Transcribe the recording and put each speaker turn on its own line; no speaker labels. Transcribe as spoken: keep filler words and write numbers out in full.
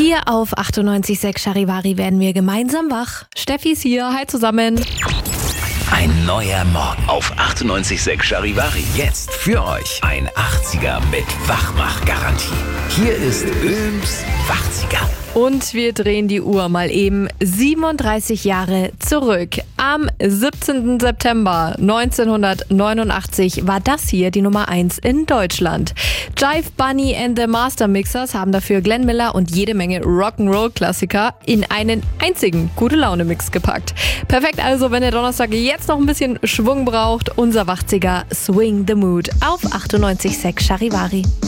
Hier auf achtundneunzig Komma sechs Charivari werden wir gemeinsam wach. Steffi ist hier, hi zusammen.
Ein neuer Morgen auf achtundneunzig Komma sechs Charivari. Jetzt für euch ein achtziger mit Wachmach-Garantie. Hier ist Öms Wachziger.
Und wir drehen die Uhr mal eben siebenunddreißig Jahre zurück. Am siebzehnten September neunzehnhundertneunundachtzig war das hier die Nummer eins in Deutschland. Jive Bunny and the Master Mixers haben dafür Glenn Miller und jede Menge Rock'n'Roll-Klassiker in einen einzigen Gute-Laune-Mix gepackt. Perfekt also, wenn der Donnerstag jetzt noch ein bisschen Schwung braucht. Unser Wachziger Swing the Mood auf achtundneunzig Komma sechs Charivari.